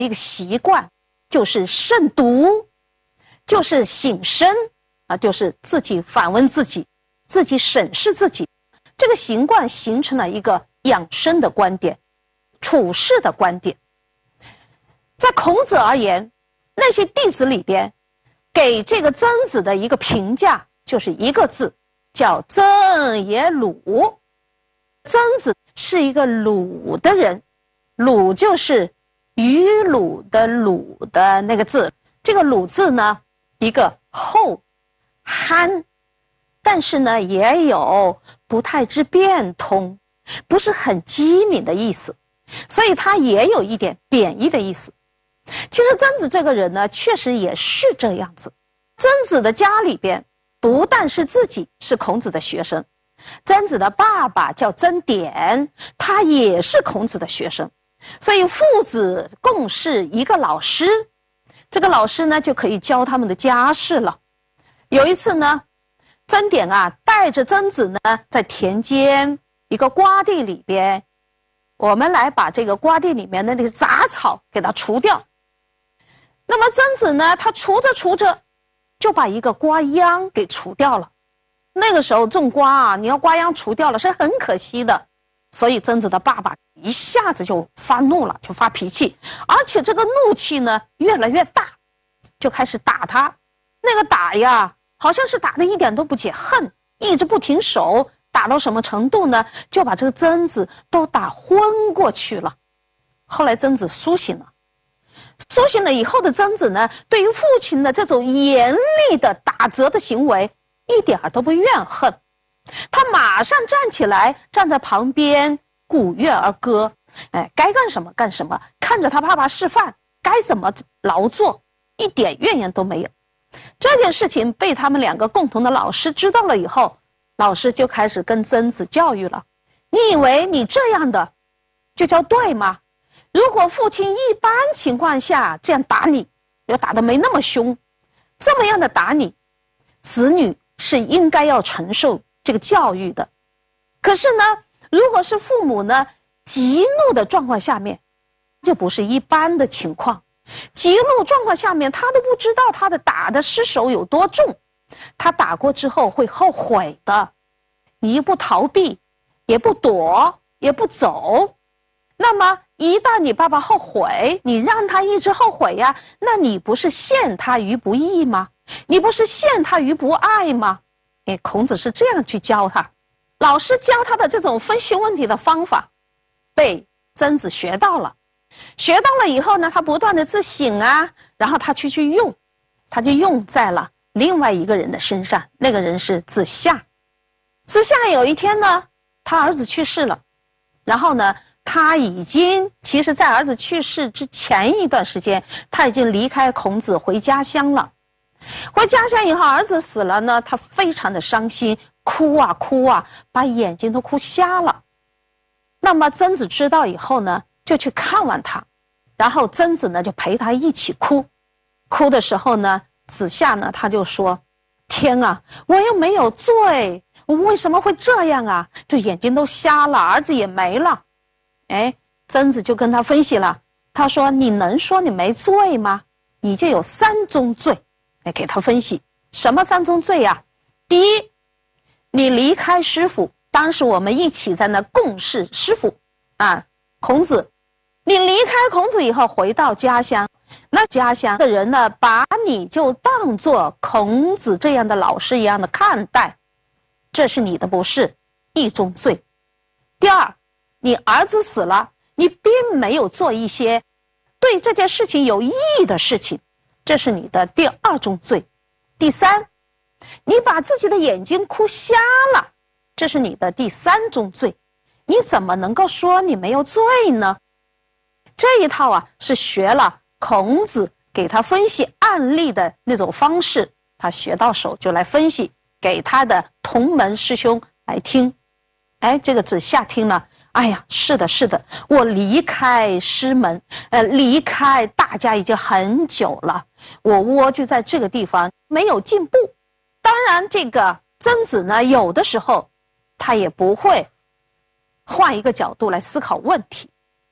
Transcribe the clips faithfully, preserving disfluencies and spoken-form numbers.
一个习惯，就是慎独，就是省身啊，就是自己反问自己，自己审视自己。这个习惯形成了一个养生的观点，处事的观点。在孔子而言，那些弟子里边，给这个曾子的一个评价就是一个字，叫曾也鲁。曾子是一个鲁的人，鲁就是于鲁的鲁的那个字，这个鲁字呢，一个厚憨，但是呢也有不太知变通，不是很机敏的意思，所以它也有一点贬义的意思。其实曾子这个人呢，确实也是这样子。曾子的家里边不但是自己是孔子的学生，曾子的爸爸叫曾点，他也是孔子的学生，所以父子共事一个老师，这个老师呢就可以教他们的家事了。有一次呢，曾点啊带着曾子呢在田间一个瓜地里边，我们来把这个瓜地里面的那个杂草给它除掉。那么曾子呢，他除着除着就把一个瓜秧给除掉了。那个时候种瓜啊，你要瓜秧除掉了是很可惜的，所以曾子的爸爸一下子就发怒了，就发脾气，而且这个怒气呢越来越大，就开始打他。那个打呀，好像是打得一点都不解恨，一直不停手，打到什么程度呢？就把这个曾子都打昏过去了。后来曾子苏醒了，苏醒了以后的曾子呢，对于父亲的这种严厉的打责的行为一点都不怨恨，他马上站起来，站在旁边鼓乐而歌，哎，该干什么干什么，看着他爸爸示范该怎么劳作，一点怨言都没有。这件事情被他们两个共同的老师知道了以后，老师就开始跟曾子教育了。你以为你这样的就叫对吗？如果父亲一般情况下这样打你，又打得没那么凶，这么样的打你，子女是应该要承受这个教育的。可是呢，如果是父母呢激怒的状况下面，就不是一般的情况。激怒状况下面，他都不知道他的打的失手有多重，他打过之后会后悔的。你不逃避，也不躲，也不走，那么一旦你爸爸后悔，你让他一直后悔呀，那你不是陷他于不义吗？你不是陷他于不爱吗？哎，孔子是这样去教他，老师教他的这种分析问题的方法，被曾子学到了。学到了以后呢，他不断的自省啊，然后他去去用，他就用在了另外一个人的身上，那个人是子夏。子夏有一天呢，他儿子去世了，然后呢，他已经其实在儿子去世之前一段时间，他已经离开孔子回家乡了。回家乡以后，儿子死了呢，他非常的伤心，哭啊哭啊，把眼睛都哭瞎了。那么曾子知道以后呢，就去看望他，然后曾子呢就陪他一起哭。哭的时候呢，子夏呢他就说：天啊，我又没有罪，我为什么会这样啊？这眼睛都瞎了，儿子也没了。哎，曾子就跟他分析了，他说：你能说你没罪吗？你就有三宗罪。来给他分析什么三宗罪呀、啊？第一，你离开师傅，当时我们一起在那共事师傅啊，孔子，你离开孔子以后回到家乡，那家乡的人呢，把你就当作孔子这样的老师一样的看待，这是你的不是，一宗罪。第二，你儿子死了，你并没有做一些对这件事情有意义的事情，这是你的第二宗罪。第三，你把自己的眼睛哭瞎了，这是你的第三宗罪。你怎么能够说你没有罪呢？这一套啊，是学了孔子给他分析案例的那种方式，他学到手就来分析给他的同门师兄来听。哎，这个子夏听了，哎呀，是的是的，我离开师门，呃，离开大家已经很久了，我蜗居在这个地方没有进步。当然这个曾子呢，有的时候他也不会换一个角度来思考问题。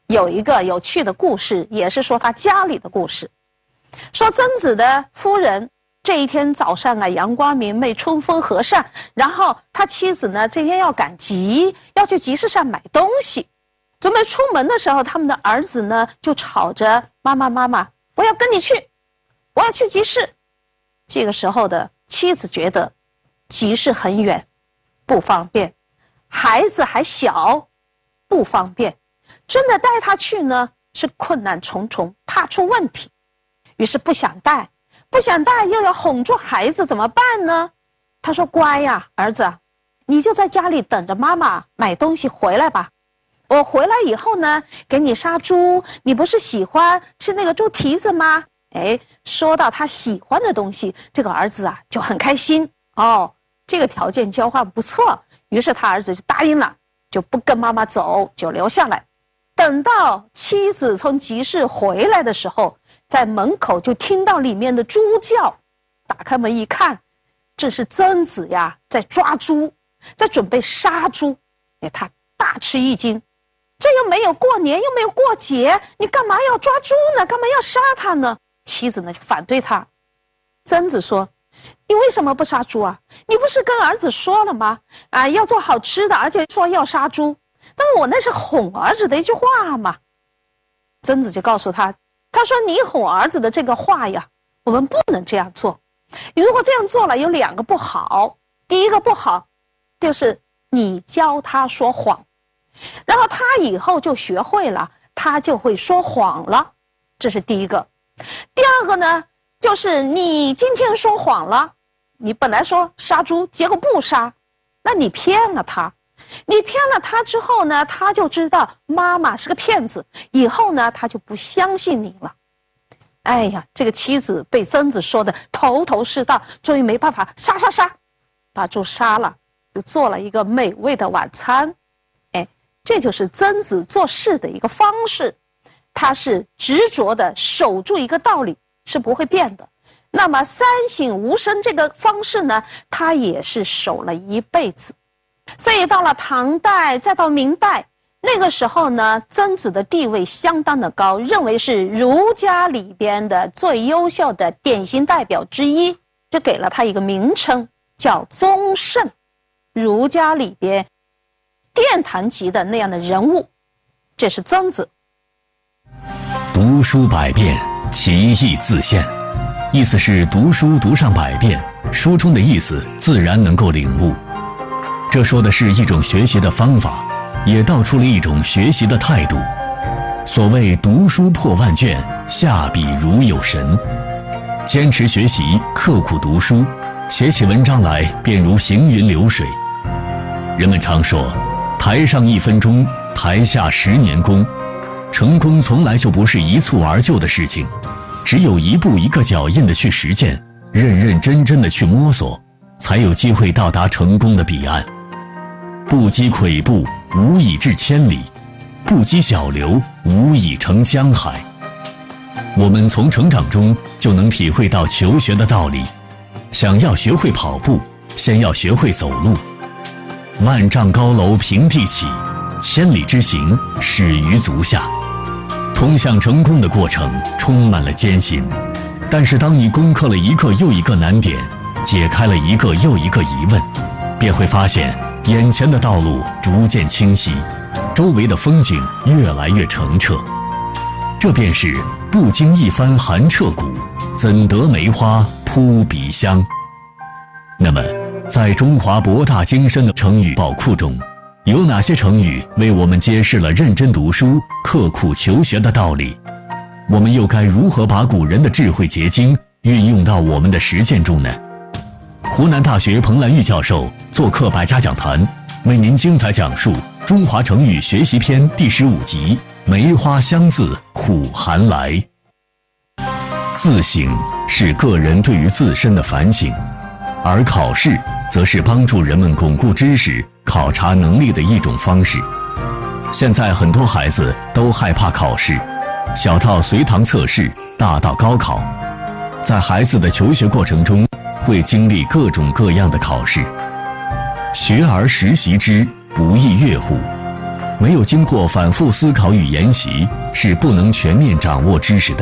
有一个有趣的故事，也是说他家里的故事。说曾子的夫人这一天早上啊，阳光明媚，春风和善，然后他妻子呢这天要赶集，要去集市上买东西，准备出门的时候，他们的儿子呢就吵着妈妈妈妈，我要跟你去，我要去集市。这个时候的妻子觉得集市很远，不方便，孩子还小，不方便，真的带他去呢是困难重重，怕出问题，于是不想带，不想带又要哄住孩子，怎么办呢？他说乖呀，儿子，你就在家里等着妈妈买东西回来吧，我回来以后呢给你杀猪，你不是喜欢吃那个猪蹄子吗？哎，说到他喜欢的东西，这个儿子啊就很开心哦，这个条件交换不错，于是他儿子就答应了，就不跟妈妈走，就留下来。等到妻子从集市回来的时候，在门口就听到里面的猪叫，打开门一看，这是曾子呀在抓猪，在准备杀猪。哎，他大吃一惊，这又没有过年，又没有过节，你干嘛要抓猪呢？干嘛要杀他呢？妻子呢就反对他。曾子说，你为什么不杀猪啊？你不是跟儿子说了吗？啊，要做好吃的，而且说要杀猪，但是我那是哄儿子的一句话嘛。曾子就告诉他，他说你哄儿子的这个话呀，我们不能这样做，你如果这样做了有两个不好。第一个不好就是你教他说谎，然后他以后就学会了，他就会说谎了，这是第一个。第二个呢，就是你今天说谎了，你本来说杀猪，结果不杀，那你骗了他，你骗了他之后呢，他就知道妈妈是个骗子，以后呢他就不相信你了。哎呀，这个妻子被曾子说的头头是道，终于没办法，杀杀杀，把猪杀了，就做了一个美味的晚餐。哎，这就是曾子做事的一个方式，他是执着的守住一个道理，是不会变的。那么三省吾身这个方式呢，他也是守了一辈子。所以到了唐代，再到明代，那个时候呢，曾子的地位相当的高，认为是儒家里边的最优秀的典型代表之一，就给了他一个名称，叫宗圣，儒家里边殿堂级的那样的人物，这是曾子。 读书百遍，其义自现。意思是读书读上百遍，书中的意思自然能够领悟。这说的是一种学习的方法，也道出了一种学习的态度。所谓读书破万卷，下笔如有神。坚持学习，刻苦读书，写起文章来便如行云流水。人们常说，台上一分钟，台下十年功。成功从来就不是一蹴而就的事情，只有一步一个脚印的去实践，认认真真的去摸索，才有机会到达成功的彼岸。不积跬步，无以至千里；不积小流，无以成江海。我们从成长中就能体会到求学的道理。想要学会跑步，先要学会走路。万丈高楼平地起，千里之行，始于足下。通向成功的过程充满了艰辛，但是当你攻克了一个又一个难点，解开了一个又一个疑问，便会发现眼前的道路逐渐清晰，周围的风景越来越澄澈。这便是不经一番寒彻骨，怎得梅花扑鼻香。那么在中华博大精深的成语宝库中，有哪些成语为我们揭示了认真读书、刻苦求学的道理？我们又该如何把古人的智慧结晶运用到我们的实践中呢？湖南大学彭兰玉教授做客百家讲坛，为您精彩讲述《中华成语学习篇》第十五集《梅花香自苦寒来》。自省是个人对于自身的反省，而考试则是帮助人们巩固知识、考察能力的一种方式。现在很多孩子都害怕考试，小到随堂测试，大到高考。在孩子的求学过程中，会经历各种各样的考试。学而时习之，不亦说乎？ 没有经过反复思考与研习，是不能全面掌握知识的。